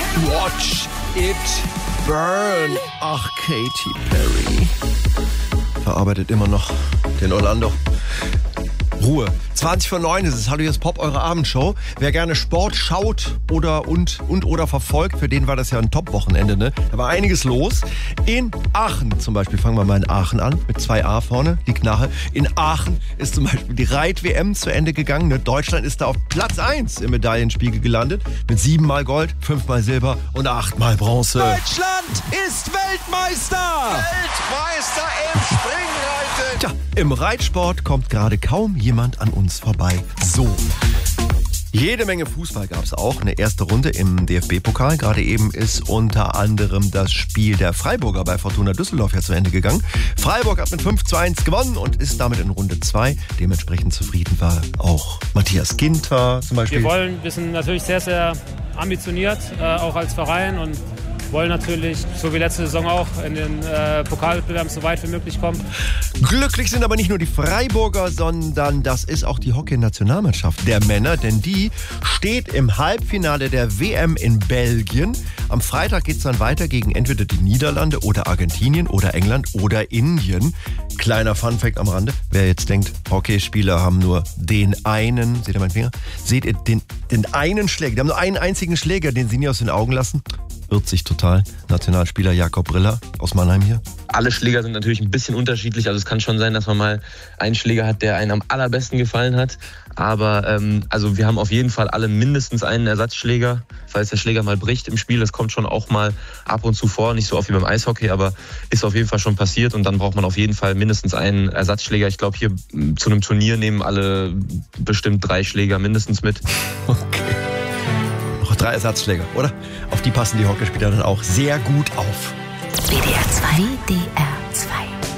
Watch it burn. Ach, Katy Perry. Verarbeitet immer noch den Orlando. Ruhe. 20:09 ist es. Hallo, hier ist Pop, eure Abendshow. Wer gerne Sport schaut oder verfolgt, für den war das ja ein Top-Wochenende, ne? Da war einiges los. In Aachen zum Beispiel, fangen wir mal in Aachen an, mit 2A vorne, die Knarre. In Aachen ist zum Beispiel die Reit-WM zu Ende gegangen. Ne? Deutschland ist da auf Platz 1 im Medaillenspiegel gelandet. Mit 7-mal Gold, 5-mal Silber und 8-mal Bronze. Deutschland ist Weltmeister! Weltmeister im Springreiten! Tja, im Reitsport kommt gerade kaum jemand an uns vorbei. So. Jede Menge Fußball gab es auch. Eine erste Runde im DFB-Pokal. Gerade eben ist unter anderem das Spiel der Freiburger bei Fortuna Düsseldorf ja zu Ende gegangen. Freiburg hat mit 5:1 gewonnen und ist damit in Runde 2. Dementsprechend zufrieden war auch Matthias Ginter zum Beispiel. Wir sind natürlich sehr, sehr ambitioniert, auch als Verein, und wollen natürlich, so wie letzte Saison auch, in den Pokalwettbewerben so weit wie möglich kommen. Glücklich sind aber nicht nur die Freiburger, sondern das ist auch die Hockey-Nationalmannschaft der Männer, denn die steht im Halbfinale der WM in Belgien. Am Freitag geht es dann weiter gegen entweder die Niederlande oder Argentinien oder England oder Indien. Kleiner Funfact am Rande, wer jetzt denkt, Hockeyspieler haben nur den einen, seht ihr meinen Finger? Seht ihr den einen Schläger, die haben nur einen einzigen Schläger, den sie nie aus den Augen lassen? Irrt sich total. Nationalspieler Jakob Briller aus Mannheim hier. Alle Schläger sind natürlich ein bisschen unterschiedlich. Also es kann schon sein, dass man mal einen Schläger hat, der einem am allerbesten gefallen hat. Aber also wir haben auf jeden Fall alle mindestens einen Ersatzschläger, falls der Schläger mal bricht im Spiel. Das kommt schon auch mal ab und zu vor. Nicht so oft wie beim Eishockey, aber ist auf jeden Fall schon passiert. Und dann braucht man auf jeden Fall mindestens einen Ersatzschläger. Ich glaube, hier zu einem Turnier nehmen alle bestimmt 3 Schläger mindestens mit. Okay. 3 Ersatzschläger, oder? Auf die passen die Hockeyspieler dann auch sehr gut auf. WDR 2. WDR